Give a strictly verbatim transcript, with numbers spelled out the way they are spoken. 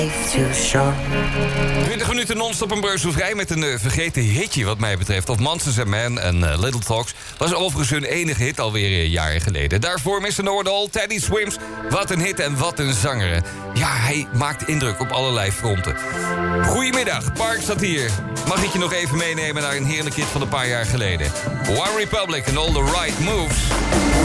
twintig minuten non-stop en breusselvrij met een uh, vergeten hitje wat mij betreft. Of Monsters and Men en uh, Little Talks was overigens hun enige hit alweer uh, jaren geleden. Daarvoor mister Noordal, Teddy Swims. Wat een hit en wat een zanger. Ja, hij maakt indruk op allerlei fronten. Goedemiddag, Park staat hier. Mag ik je nog even meenemen naar een heerlijk hit van een paar jaar geleden? One Republic and All the Right Moves.